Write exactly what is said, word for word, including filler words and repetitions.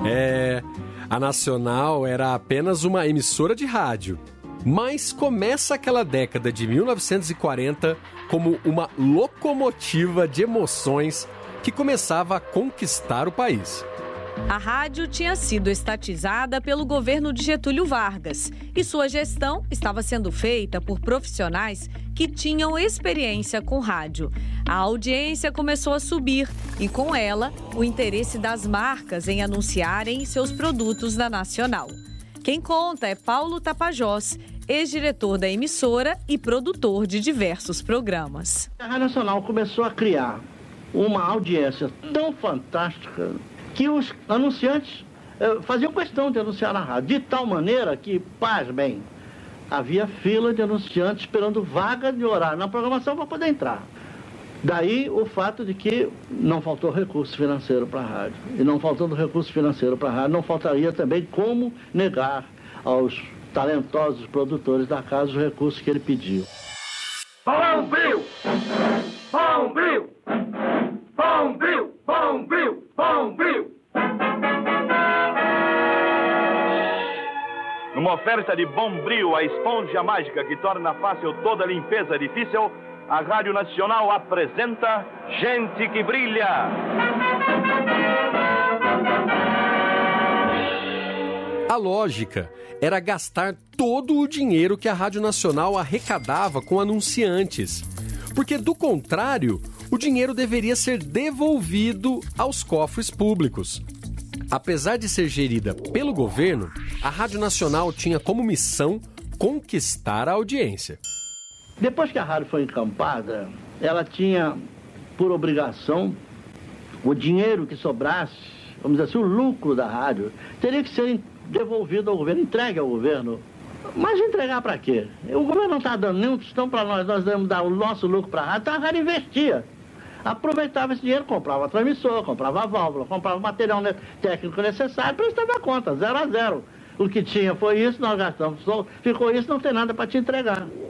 É, a Nacional era apenas uma emissora de rádio. Mas começa aquela década de mil novecentos e quarenta como uma locomotiva de emoções que começava a conquistar o país. A rádio tinha sido estatizada pelo governo de Getúlio Vargas e sua gestão estava sendo feita por profissionais que tinham experiência com rádio. A audiência começou a subir e, com ela, o interesse das marcas em anunciarem seus produtos na Nacional. Quem conta é Paulo Tapajós, ex-diretor da emissora e produtor de diversos programas. A Rádio Nacional começou a criar uma audiência tão fantástica que os anunciantes eh, faziam questão de anunciar na rádio, de tal maneira que, pasmem, havia fila de anunciantes esperando vaga de horário na programação para poder entrar. Daí o fato de que não faltou recurso financeiro para a rádio. E não faltando recurso financeiro para a rádio, não faltaria também como negar aos talentosos produtores da casa os recursos que ele pediu. Bombril! Bombril! Bombril! Bombril! Bombril! Numa oferta de Bombril, a esponja mágica que torna fácil toda limpeza difícil, a Rádio Nacional apresenta Gente que Brilha. A lógica era gastar todo o dinheiro que a Rádio Nacional arrecadava com anunciantes, porque, do contrário, o dinheiro deveria ser devolvido aos cofres públicos. Apesar de ser gerida pelo governo, a Rádio Nacional tinha como missão conquistar a audiência. Depois que a rádio foi encampada, ela tinha por obrigação o dinheiro que sobrasse, vamos dizer assim, o lucro da rádio, teria que ser devolvido ao governo, entregue ao governo. Mas entregar para quê? O governo não está dando nenhum tostão para nós, nós devemos dar o nosso lucro para a rádio, então a rádio investia. Aproveitava esse dinheiro, comprava transmissor, comprava válvula, comprava material técnico necessário, prestava a conta, zero a zero. O que tinha foi isso, nós gastamos, ficou isso, não tem nada para te entregar.